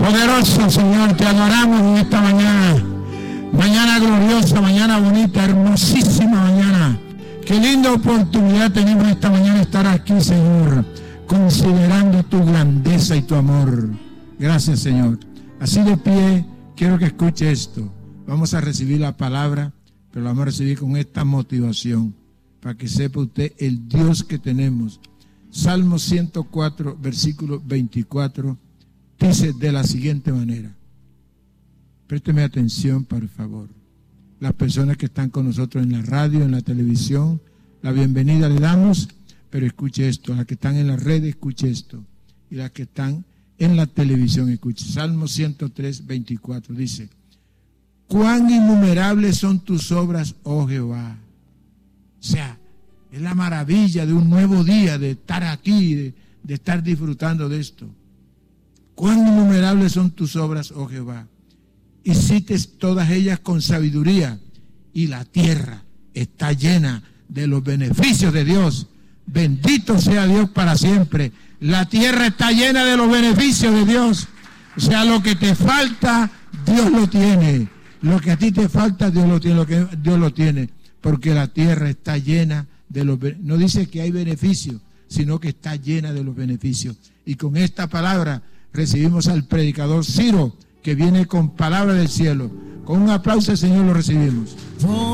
Poderoso Señor, te adoramos en esta mañana. Mañana gloriosa, mañana bonita, hermosísima mañana. Qué linda oportunidad tenemos esta mañana estar aquí, Señor, considerando tu grandeza y tu amor. Gracias, Señor. Así de pie, quiero que escuche esto. Vamos a recibir la palabra, pero la vamos a recibir con esta motivación, para que sepa usted el Dios que tenemos. Salmo 104, versículo 24, dice de la siguiente manera. Présteme atención, por favor. Las personas que están con nosotros en la radio, en la televisión, la bienvenida le damos, pero escuche esto. Las que están en la red, escuche esto. Y las que están en la televisión, escuche. Salmo 103, 24, dice: cuán innumerables son tus obras, oh Jehová. O sea, es la maravilla de un nuevo día, de estar aquí, de estar disfrutando de esto. Cuán innumerables son tus obras, oh Jehová. Hiciste todas ellas con sabiduría, y la tierra está llena de los beneficios de Dios. Bendito sea Dios para siempre. La tierra está llena de los beneficios de Dios. O sea, lo que te falta, Dios lo tiene. Lo que a ti te falta, Dios lo tiene. Lo que Dios lo tiene. Porque la tierra está llena de los beneficios. No dice que hay beneficios, sino que está llena de los beneficios. Y con esta palabra recibimos al predicador Ciro, que viene con palabra del cielo. Con un aplauso, Señor, lo recibimos.